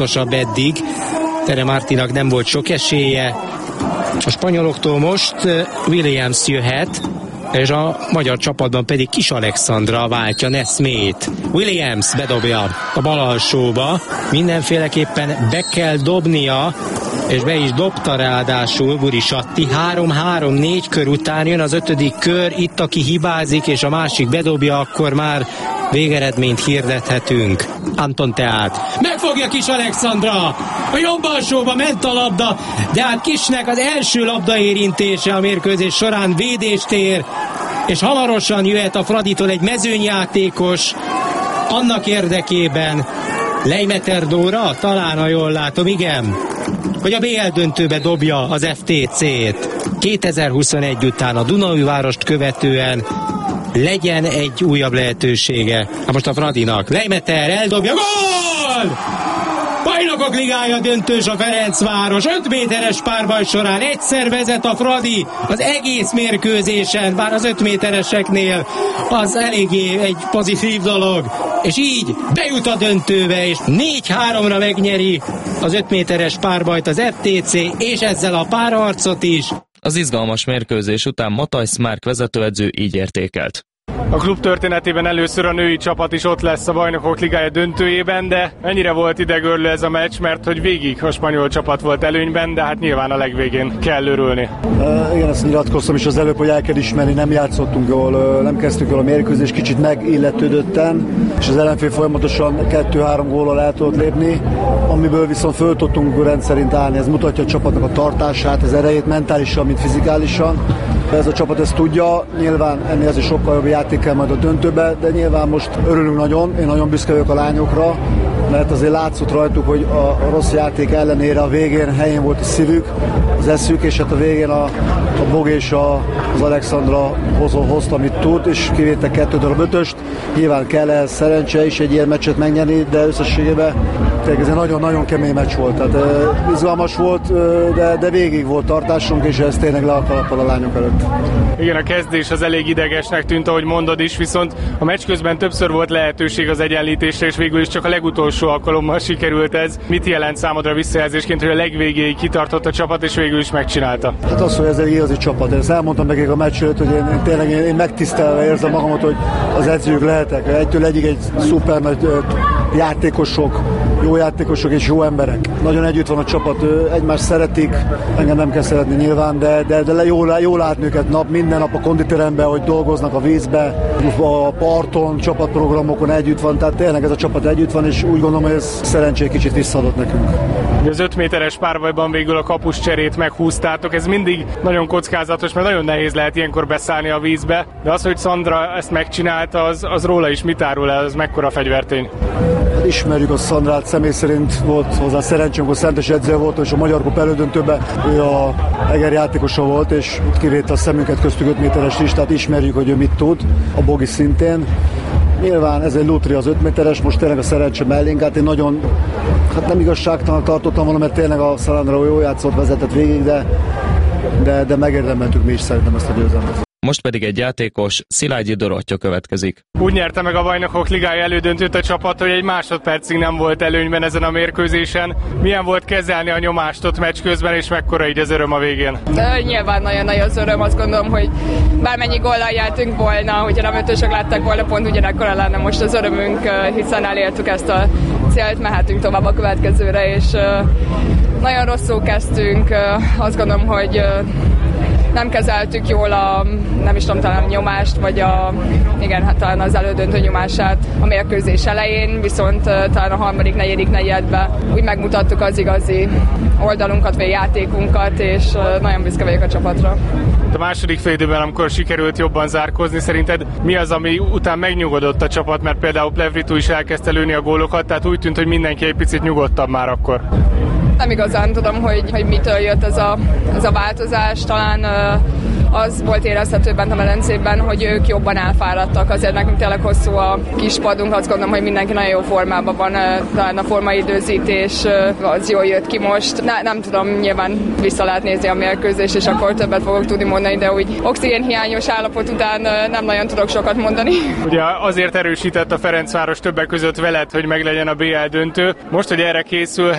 legfontosabb eddig. Tere Martinak nem volt sok esélye. A spanyoloktól most Williams jöhet, és a magyar csapatban pedig Kis Alexandra váltja Nesmét. Williams bedobja a bal alsóba, mindenféleképpen be kell dobnia, és be is dobta ráadásul Burisatti. 3-3-4 kör után jön az 5. kör, itt aki hibázik, és a másik bedobja, akkor már végeredményt hirdethetünk. Anton Teát megfogja Kis Alexandra, a jobb alsóba ment a labda, de hát Kisnek az első labdaérintése a mérkőzés során védést ér, és hamarosan jöhet a Fraditól egy mezőnyjátékos annak érdekében. Leimeter Dóra, talán, ha jól látom, igen, hogy a BL döntőbe dobja az FTC-t. 2021 után a Dunaújvárost követően legyen egy újabb lehetősége. Most a Fradinak. Leimeter eldobja, gól! Bajnokok Ligája döntős a Ferencváros. 5 méteres párbaj során egyszer vezet a Fradi az egész mérkőzésen, bár az 5 métereseknél az eléggé egy pozitív dolog. És így bejut a döntőbe, és 4-3-ra megnyeri az 5 méteres párbajt az FTC, és ezzel a párharcot is. Az izgalmas mérkőzés után Matthijs Márk vezetőedző így értékelt. A klub történetében először a női csapat is ott lesz a Bajnokok Ligája döntőjében, de mennyire volt idegörlő ez a meccs, mert hogy végig a spanyol csapat volt előnyben, de hát nyilván a legvégén kell örülni. Igen, ezt nyilatkoztam is az előbb, hogy el kell ismerni, nem játszottunk jól, nem kezdtük jól a mérkőzést, kicsit megilletődötten, és az ellenfél folyamatosan 2-3 góllal el tudott lépni, amiből viszont föl tudtunk rendszerint állni. Ez mutatja a csapatnak a tartását, az erejét mentálisan, mint fizikálisan. Ez a csapat ezt tudja, nyilván ennél azért sokkal jobb játék kell majd a döntőbe, de nyilván most örülünk nagyon, én nagyon büszke vagyok a lányokra, mert azért látszott rajtuk, hogy a rossz játék ellenére a végén helyén volt a szívük, az eszük, és hát a végén a Bog és az Alexandra hozta, amit tud, és kivédtek 2-5-öst. Nyilván kell ehhez szerencse is egy ilyen meccset megnyerni, de összességében ez egy nagyon-nagyon kemény meccs volt. Tehát izgalmas volt, de végig volt tartásunk, és ez tényleg le a kalappal a lányok előtt. Igen, a kezdés az elég idegesnek tűnt, ahogy mondod is, viszont a meccs közben többször volt lehetőség az egyenlítésre, és végül is csak a legutolsó alkalommal sikerült ez. Mit jelent számodra visszajelzésként, hogy a legvégéig kitartott a csapat, és végül is megcsinálta? Hát az, hogy ez egy igazi csapat. Én ezt elmondtam nekik a meccs előtt, hogy én megtisztelve érzem magamat, hogy az edzők lehetek. Egytől egyig egy szuper nagy játékosok, jó játékosok és jó emberek. Nagyon együtt van a csapat, egymást szeretik, engem nem kell szeretni nyilván, de jó látni őket minden nap a konditeremben, hogy dolgoznak a vízbe, a parton, csapatprogramokon együtt van, tehát tényleg ez a csapat együtt van, és úgy gondolom, hogy ez szerencsé kicsit visszaadott nekünk. Az 5 méteres párbajban végül a kapuscserét meghúztátok, ez mindig nagyon kockázatos, mert nagyon nehéz lehet ilyenkor beszállni a vízbe, de az, hogy Szandra ezt megcsinálta, az róla is mit árul el, az mekkora fegyvertény? Hát ismerjük a Szandrát, személy szerint volt hozzá szerencsém, hogy Szentes edző volt, és a Magyar Kupa elődöntőben ő a Eger játékosa volt, és kivédte a szemünket köztük 5 méteres is, tehát ismerjük, hogy ő mit tud, a Bogi szintén. Nyilván ez egy lutri az 5 méteres, most tényleg a szerencse mellénk, hát én nagyon, nem igazságtalan tartottam volna, mert tényleg a Szalandra jó játszott, vezetett végig, de megérdemeltük mi is szerintem ezt a győzelmet. Most pedig egy játékos, Szilágyi Dorottya következik. Úgy nyerte meg a Bajnokok Ligája elődöntőt a csapat, hogy egy másodpercig nem volt előnyben ezen a mérkőzésen. Milyen volt kezelni a nyomást ott meccs közben, és mekkora így az öröm a végén? De nyilván nagyon nagy az öröm, azt gondolom, hogy bármennyi góllal jártunk volna, hogyha nem ötösök lettek volna, pont ugyanekkora lenne most az örömünk, hiszen elértük ezt a célt, mehetünk tovább a következőre, és nagyon rosszul kezdtünk, azt gondolom, hogy nem kezeltük jól nem is tudom, talán a nyomást, vagy talán az elődöntő nyomását a mérkőzés elején, viszont talán a harmadik, negyedik negyedben úgy megmutattuk az igazi oldalunkat, vagy játékunkat, és nagyon büszke vagyok a csapatra. A második félidőben, amikor sikerült jobban zárkózni, szerinted mi az, ami után megnyugodott a csapat, mert például Plevritu is elkezdte lőni a gólokat, tehát úgy tűnt, hogy mindenki egy picit nyugodtabb már akkor. Nem igazán tudom, hogy mitől jött ez a változás, talán az volt érezhető bent a medencében, hogy ők jobban elfáradtak. Azért nekünk tényleg hosszú a kispadunk, azt gondolom, hogy mindenki nagyon jó formában van, talán a formaidőzítés az jól jött ki most. Nem tudom, nyilván vissza lehet nézni a mérkőzést, és akkor többet fogok tudni mondani, de úgy oxigénhiányos állapot után nem nagyon tudok sokat mondani. Ugye azért erősített a Ferencváros többek között veled, hogy meglegyen a BL döntő. Most, hogy erre készül,